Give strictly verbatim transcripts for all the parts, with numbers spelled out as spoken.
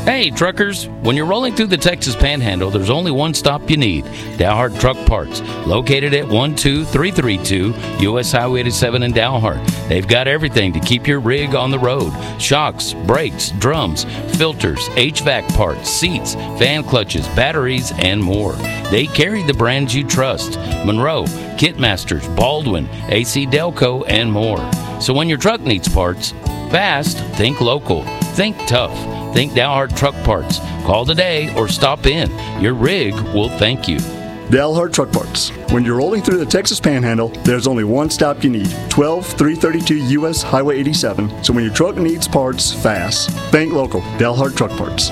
Hey, truckers, when you're rolling through the Texas Panhandle, there's only one stop you need, Dalhart Truck Parts, located at one two three three two U S Highway eighty-seven in Dalhart. They've got everything to keep your rig on the road: shocks, brakes, drums, filters, H V A C parts, seats, fan clutches, batteries, and more. They carry the brands you trust: Monroe, Kitmasters, Baldwin, A C Delco, and more. So when your truck needs parts, fast, think local. Think tough. Think Dalhart Truck Parts. Call today or stop in. Your rig will thank you. Dalhart Truck Parts. When you're rolling through the Texas Panhandle, there's only one stop you need: twelve three thirty-two U S Highway eighty-seven. So when your truck needs parts, fast. Think local. Dalhart Truck Parts.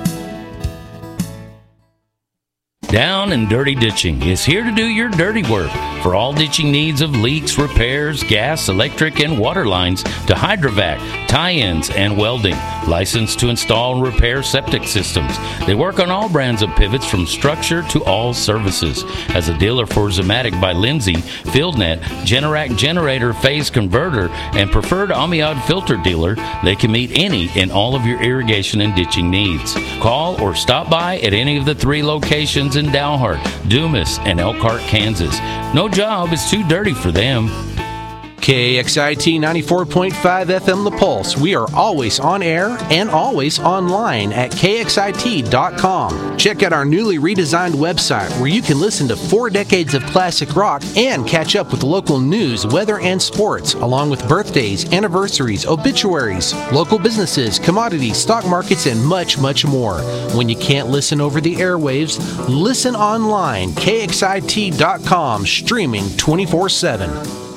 Down and Dirty Ditching is here to do your dirty work. For all ditching needs of leaks, repairs, gas, electric, and water lines to hydrovac, tie-ins, and welding. Licensed to install and repair septic systems. They work on all brands of pivots from structure to all services. As a dealer for Zematic by Lindsay, FieldNet, Generac Generator Phase Converter, and preferred Amiad Filter dealer, they can meet any and all of your irrigation and ditching needs. Call or stop by at any of the three locations in Dalhart, Dumas, and Elkhart, Kansas. No job is too dirty for them. K X I T ninety-four point five F M The Pulse. We are always on air and always online at K X I T dot com. Check out our newly redesigned website where you can listen to four decades of classic rock and catch up with local news, weather, and sports, along with birthdays, anniversaries, obituaries, local businesses, commodities, stock markets, and much, much more. When you can't listen over the airwaves, listen online. K X I T dot com, streaming twenty-four seven.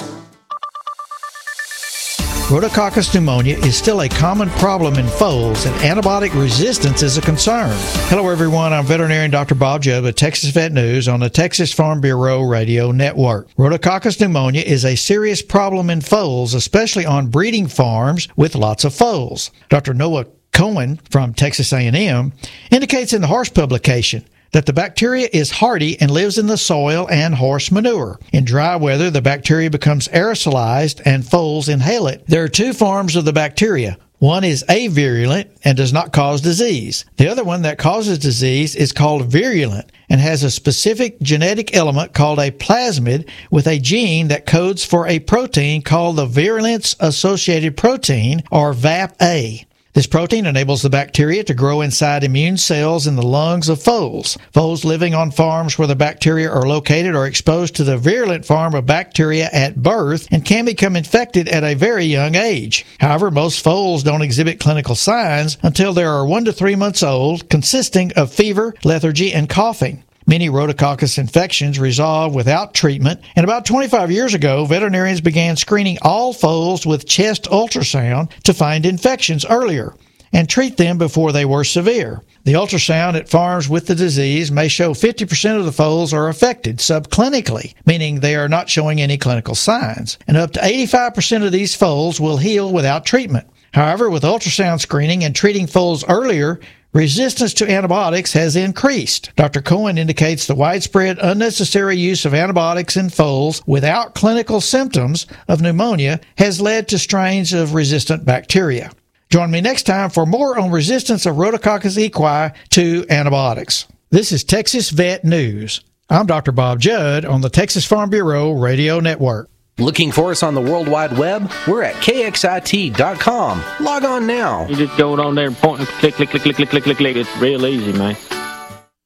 Rhodococcus pneumonia is still a common problem in foals, and antibiotic resistance is a concern. Hello, everyone. I'm veterinarian Doctor Bob Judd with Texas Vet News on the Texas Farm Bureau Radio Network. Rhodococcus pneumonia is a serious problem in foals, especially on breeding farms with lots of foals. Doctor Noah Cohen from Texas A and M indicates in the horse publication that the bacteria is hardy and lives in the soil and horse manure. In dry weather, the bacteria becomes aerosolized and foals inhale it. There are two forms of the bacteria. One is avirulent and does not cause disease. The other one that causes disease is called virulent and has a specific genetic element called a plasmid with a gene that codes for a protein called the virulence-associated protein, or V A P A. This protein enables the bacteria to grow inside immune cells in the lungs of foals. Foals living on farms where the bacteria are located are exposed to the virulent form of bacteria at birth and can become infected at a very young age. However, most foals don't exhibit clinical signs until they are one to three months old, consisting of fever, lethargy, and coughing. Many rhodococcus infections resolve without treatment, and about twenty-five years ago, veterinarians began screening all foals with chest ultrasound to find infections earlier and treat them before they were severe. The ultrasound at farms with the disease may show fifty percent of the foals are affected subclinically, meaning they are not showing any clinical signs, and up to eighty-five percent of these foals will heal without treatment. However, with ultrasound screening and treating foals earlier, resistance to antibiotics has increased. Doctor Cohen indicates the widespread unnecessary use of antibiotics in foals without clinical symptoms of pneumonia has led to strains of resistant bacteria. Join me next time for more on resistance of Rhodococcus equi to antibiotics. This is Texas Vet News. I'm Doctor Bob Judd on the Texas Farm Bureau Radio Network. Looking for us on the World Wide Web? We're at K X I T dot com. Log on now. You just go on there and point and click, click, click, click, click, click, click. It's real easy, man.